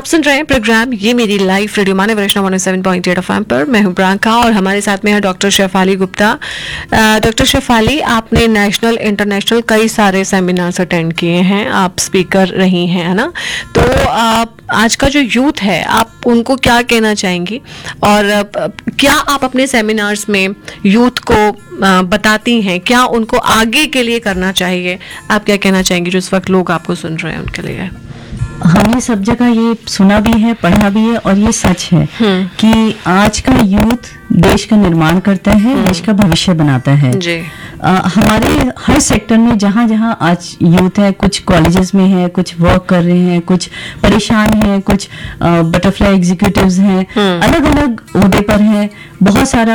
आप सुन रहे हैं प्रोग्राम ये मेरी लाइफ रेडियो माने वैष्णव 107.8 एफएम पर। मैं हूं प्रियंका और हमारे साथ में है डॉक्टर शेफाली गुप्ता। डॉक्टर शेफाली, आपने नेशनल इंटरनेशनल कई सारे सेमिनार्स अटेंड किए हैं, आप स्पीकर रही हैं, है ना? तो आज का जो यूथ है, आप उनको क्या कहना चाहेंगी और क्या आप अपने सेमिनार्स में यूथ को बताती हैं, क्या उनको आगे के लिए करना चाहिए? आप क्या कहना चाहेंगी जो इस वक्त लोग आपको सुन रहे हैं उनके लिए? हमने सब जगह ये सुना भी है, पढ़ा भी है और ये सच है कि आज का यूथ देश का निर्माण करता है, देश का भविष्य बनाता है जी। हमारे हर सेक्टर में जहाँ जहाँ आज यूथ है, कुछ कॉलेजेस में है, कुछ वर्क कर रहे हैं, कुछ परेशान हैं, कुछ बटरफ्लाई एग्जीक्यूटिव्स हैं, अलग अलग ओहदे पर हैं, बहुत सारा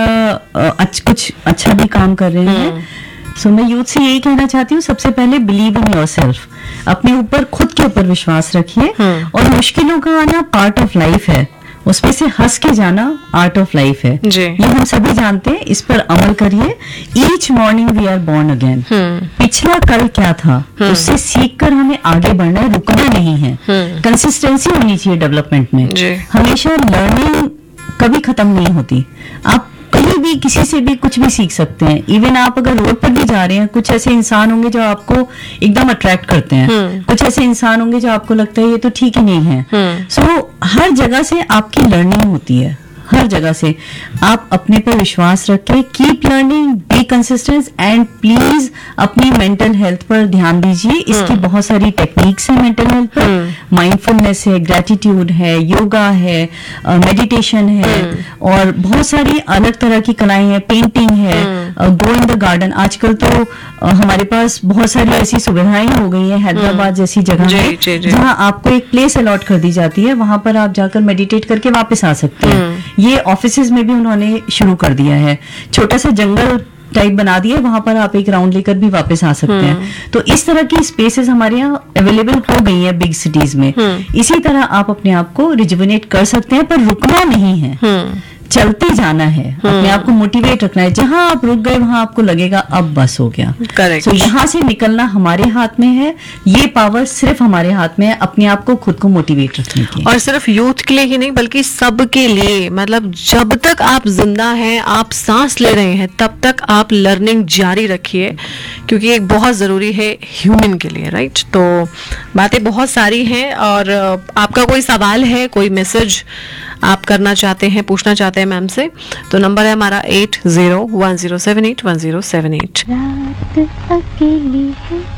कुछ अच्छा भी काम कर रहे हैं। सो मैं यूथ से यही कहना चाहती हूँ, सबसे पहले बिलीव इन योरसेल्फ, अपने ऊपर, खुद के ऊपर विश्वास रखिए और मुश्किलों का आना पार्ट ऑफ लाइफ है, उसमें से हंस के जाना आर्ट ऑफ लाइफ है ये हम सभी जानते हैं। इस पर अमल करिए। Each morning we are born again. पिछला कल क्या था उससे सीखकर हमें आगे बढ़ना है, रुकना नहीं है। कंसिस्टेंसी होनी चाहिए डेवलपमेंट में। हमेशा लर्निंग कभी खत्म नहीं होती। आप कहीं भी किसी से भी कुछ भी सीख सकते हैं। इवन आप अगर रोड पर भी जा रहे हैं, कुछ ऐसे इंसान होंगे जो आपको एकदम अट्रैक्ट करते हैं, कुछ ऐसे इंसान होंगे जो आपको लगता है ये तो ठीक ही नहीं है। सो हर जगह से आपकी लर्निंग होती है, हर जगह से। आप अपने पर विश्वास रखें, keep learning, be consistent and please अपनी मेंटल हेल्थ पर ध्यान दीजिए। इसकी बहुत सारी टेक्निक्स हैं मेंटल हेल्थ पर। माइंडफुलनेस है, ग्रेटिट्यूड है, योगा है, मेडिटेशन है और बहुत सारी अलग तरह की कलाएं हैं, पेंटिंग है, गो इन द गार्डन। आजकल तो हमारे पास बहुत सारी ऐसी सुविधाएं हो गई है, हैदराबाद जैसी जगह में जहां आपको एक प्लेस अलॉट कर दी जाती है, वहां पर आप जाकर मेडिटेट करके वापस आ सकते हैं। ये ऑफिसेज में भी उन्होंने शुरू कर दिया है। छोटा सा जंगल टाइप बना दिया, वहां पर आप एक राउंड लेकर भी वापस आ सकते हैं। तो इस तरह की स्पेसेस हमारे यहाँ अवेलेबल हो गई है बिग सिटीज में। इसी तरह आप अपने आप को रिजुविनेट कर सकते हैं, पर रुकना नहीं है, चलते जाना है, अपने आप को मोटिवेट रखना है। जहां आप रुक गए वहां आपको लगेगा अब बस हो गया। करेक्ट। यहाँ से निकलना हमारे हाथ में है, ये पावर सिर्फ हमारे हाथ में है, अपने आप को, खुद को मोटिवेट रखने की। और सिर्फ यूथ के लिए ही नहीं बल्कि सबके लिए। मतलब जब तक आप जिंदा हैं, आप सांस ले रहे हैं, तब तक आप लर्निंग जारी रखिए, क्योंकि एक बहुत जरूरी है ह्यूमन के लिए, राइट? तो बातें बहुत सारी हैं और आपका कोई सवाल है, कोई मैसेज आप करना चाहते हैं, पूछना चाहते हैं मैम से, तो नंबर है हमारा 8010781078। रात अकेली है।